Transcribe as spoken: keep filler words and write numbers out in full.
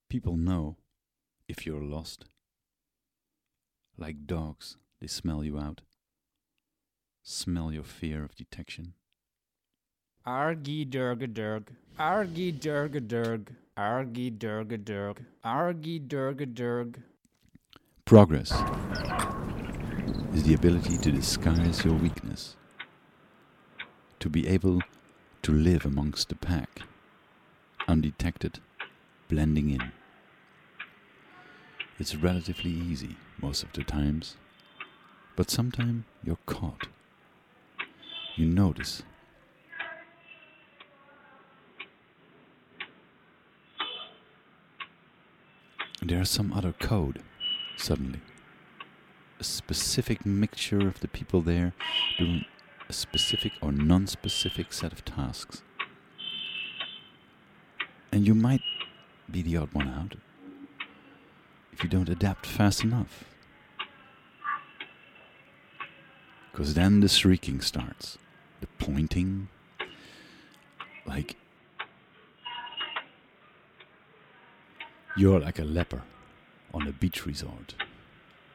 People know if you're lost. Like dogs, they smell you out. Smell your fear of detection. Argy durga durg, argy durga durg, argy durga durg, argy durga durg. Progress is the ability to disguise your weakness, to be able to live amongst the pack, undetected, blending in. It's relatively easy most of the times, but sometimes you're caught. You notice. There's some other code, suddenly. A specific mixture of the people there doing a specific or non-specific set of tasks. And you might be the odd one out if you don't adapt fast enough. Because then the shrieking starts, the pointing, like you're like a leper on a beach resort.